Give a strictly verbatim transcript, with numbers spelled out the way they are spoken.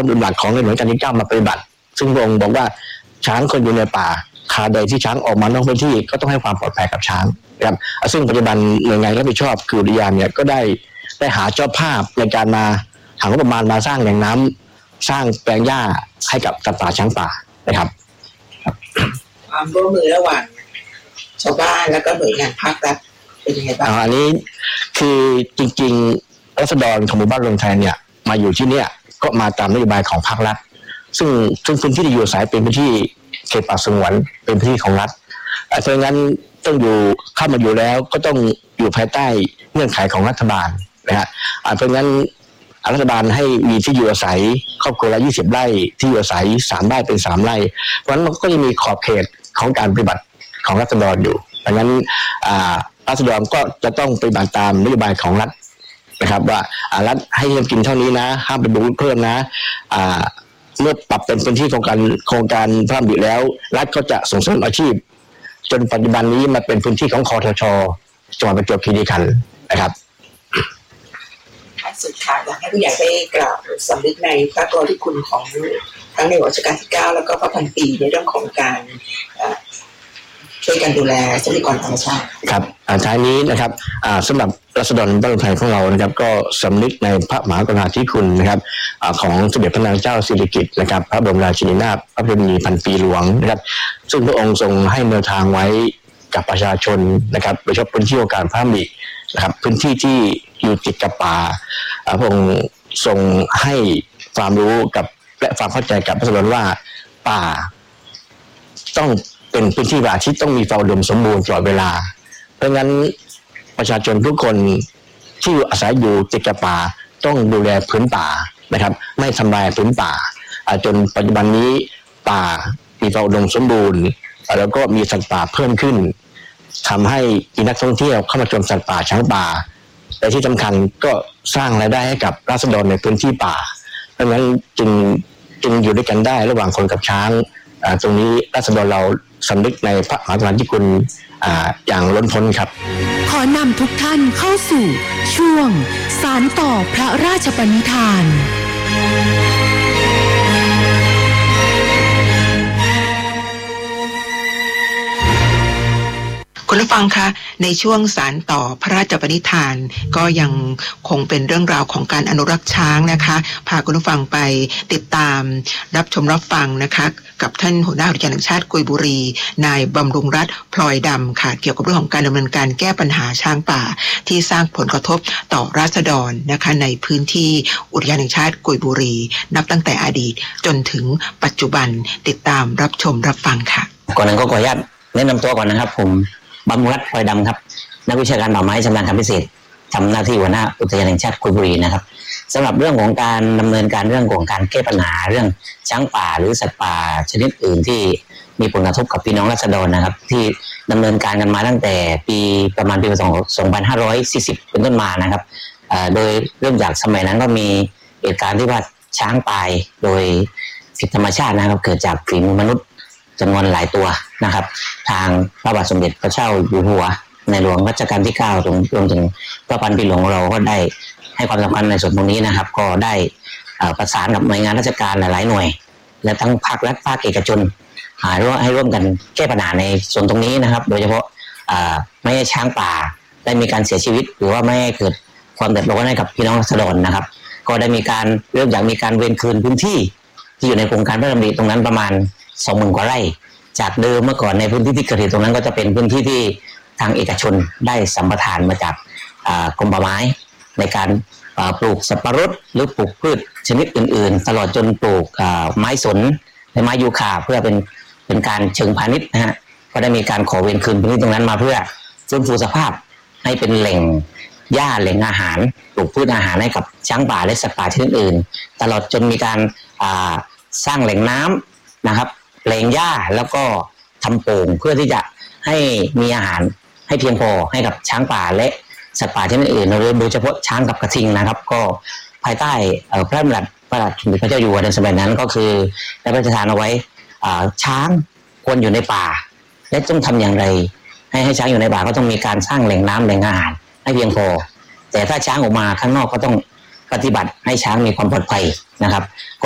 ดุลหลักของในหลวงรัชกาลที่เก้ามาปฏิบัติซึ่งพระองค์บอกว่าช้างคนอยู่ในป่าคาใดที่ช้างออกมานอกพื้นที่ก็ต้องให้ความปลอดภัยกับช้างนะครับซึ่งปัจจุบันหน่วยงานรับผิดชอบคืออุทยานเนี่ยก็ได้ได้หาเจ้าภาพในการมาหางบประมาณมาสร้างแหล่งน้ำสร้างแปลงหญ้าให้กับสัตว์ป่าช้างป่านะครับความร่วมมือระหว่างชาวบ้านแล้วก็หน่วยงานภาครัฐเป็นยังไงบ้างอันนี้คือจริงๆรัษฎรของหมู่บ้านรวมไทยเนี่ยมาอยู่ที่เนี่ยก็มาตามนโยบายของภาครัฐซึ่งซึ่งพื้นที่ที่อยู่อาศัยเป็นพื้นที่เขตป่าสงวนเป็นพื้นที่ของรัฐเพราะงั้นต้องอยู่เข้ามาอยู่แล้วก็ต้องอยู่ภายใต้เงื่อนไขของรัฐบาลนะฮะเพราะงั้นรัฐบาลให้มีที่อยู่อาศัยครอบครัวละยี่สิบไร่ที่อยู่อาศัยสามไร่เป็นสามไร่เพราะฉะนั้นมันก็จะมีขอบเขตของการปฏิบัติของรัฐบาลอยู่เพราะงั้นรัฐบาลก็จะต้องปฏิบัติตามนโยบายของรัฐนะครับว่ารัฐให้เงินกินเท่านี้นะห้ามไปบุกรุกเพิ่มนะเมื่อปรับเป็นพื้นที่โครงการโครงการพระราชดำริแล้วรัฐก็จะส่งเสริมอาชีพจนปัจจุบันนี้มาเป็นพื้นที่ของคทช.จังหวัดประจวบคีรีขันธ์นะครับสุดท้ายอยากให้ผู้ใหญ่ได้กล่าวสำนึกในพระกรุณาธิคุณของทั้งในรัชกาลที่เก้าแล้วก็พระพันปีในเรื่องของการช่วยกันดูแลทรัพยากรธรรมชาติครับท้ายนี้นะครับสำหรับรัษฎรบ้านรวมไทยของเรานะครับก็สำนึกในพระมหากรุณาธิคุณนะครับของสมเด็จพระนางเจ้าสิริกิติ์นะครับพระบรมราชินีนาถพระบรมพันปีหลวงนะครับซึ่งพระองค์ทรงให้แนวทางไว้กับประชาชนนะครับโดยเฉพาะพื้นที่โครงการพระราชดำรินะครับพื้นที่ที่อยู่ติดกับป่าพระองค์ทรงให้ความรู้กับและความเข้าใจกับประชาชนว่าป่าต้องเป็นพื้นที่ป่าที่ต้องมีความอุดมสมบูรณ์ตลอดเวลาเพราะงั้นประชาชนทุกคนที่อาศัยอยู่ติดกับป่าต้องดูแลพื้นป่านะครับไม่ทำลายพื้นป่าจนปัจจุบันนี้ป่ามีความอุดมสมบูรณ์แล้วก็มีสัตว์ป่าเพิ่มขึ้นทำให้มีนักท่องเที่ยวเข้ามาชมสัตว์ป่าช้างป่าแต่ที่สำคัญก็สร้างรายได้ให้กับราษฎรในพื้นที่ป่าเพราะงั้นจึงจึงอยู่ด้วยกันได้ระหว่างคนกับช้างตรงนี้ราษฎรเราสำนึกในพระมหากรุณาธิคุณอย่างล้นพ้นครับขอนำทุกท่านเข้าสู่ช่วงสานต่อพระราชปณิธานคุณผู้ฟังคะในช่วงสานต่อพระราชปณิธานก็ยังคงเป็นเรื่องราวของการอนุรักษ์ช้างนะคะพาคุณผู้ฟังไปติดตามรับชมรับฟังนะคะกับท่านหัวหน้าอุทยานแห่งชาติกุยบุรีนายบำรุงรัตน์พลอยดำค่ะเกี่ยวกับเรื่องของการดำเนินการแก้ปัญหาช้างป่าที่สร้างผลกระทบต่อราษฎรนะคะในพื้นที่อุทยานแห่งชาติกุยบุรีนับตั้งแต่อดีตจนถึงปัจจุบันติดตามรับชมรับฟังค่ะก่อนนั้นก็ขออนุญาตแนะนำตัวก่อนนะครับผมบำรุงรัตน์พลอยดำครับนักวิชาการป่าไม้ชำนาญการพิเศษทำหน้าที่หัวหน้าอุทยานแห่งชาติกุยบุรีนะครับสำหรับเรื่องของการดำเนินการเรื่องของการแก้ปัญหาเรื่องช้างป่าหรือสัตว์ป่าชนิดอื่นที่มีผลกระทบกับพี่น้องราษฎรนะครับที่ดำเนินการกันมาตั้งแต่ปีประมาณปีสองพันห้าร้อยสี่สิบเป็นต้นมานะครับโดยเริ่มจากสมัยนั้นก็มีเหตุการณ์ที่ว่าช้างตายโดยผิดธรรมชาตินะครับเกิดจากฝีมือมนุษย์จำนวนหลายตัวนะครับทางพระบาทสมเด็จพระเจ้าอยู่หัวในหลวงรัชกาลที่เก้ารวมถึงพระพันปีหลวงเราก็ได้ให้ความสำคัญในส่วนตรงนี้นะครับก็ได้ประสานกับหน่วยงานราชการหลายๆหน่วยและทั้งภาครัฐภาคเอกชนให้ร่วมกันแก้ปัญหาในส่วนตรงนี้นะครับโดยเฉพาะไม่ให้ช้างป่าได้มีการเสียชีวิตหรือว่าไม่ให้เกิดความเดือดร้อนให้กับพี่น้องราษฎรนะครับก็ได้มีการเริ่มจากมีการเวรคืนพื้นที่ที่อยู่ในโครงการพระราชดำริตรงนั้นประมาณสองหมื่นกว่าไร่จากเดิมเมื่อก่อนในพื้นที่ที่เกิดเหตุตรงนั้นก็จะเป็นพื้นที่ที่ทางเอกชนได้สัมปทานมาจากกรมป่าไม้ในการปลูกสับปะรดหรือปลูกพืชชนิดอื่นๆตลอดจนปลูกไม้สนและไม้ยูคาเพื่อเป็นเป็นการเชิงพาณิชย์นะฮะก็ได้มีการขอเวรคืนพื้นที่ตรงนั้นมาเพื่อฟื้นฟูสภาพให้เป็นแหล่งหญ้าแหล่งอาหารปลูกพืชอาหารให้กับช้างป่าและสัตว์ป่าชนิดอื่นตลอดจนมีการสร้างแหล่งน้ำนะครับแปลงหญ้าแล้วก็ทำโป่งเพื่อที่จะให้มีอาหารให้เพียงพอให้กับช้างป่าและสัตว์ป่าชนิดอื่นโดยเฉพาะช้างกับกระทิงนะครับก็ภายใต้พระราชบัญญัติพระบาทสมเด็จพระเจ้าอยู่หัวในสมัยนั้นก็คือได้พระราชทานเอาไว้ช้างควรอยู่ในป่าและต้องทำอย่างไรให้ให้ช้างอยู่ในป่าก็ต้องมีการสร้างแหล่งน้ำแหล่งอาหารให้เพียงพอแต่ถ้าช้างออกมาข้างนอกก็ต้องปฏิบัติให้ช้างมีความปลอดภัยนะครับ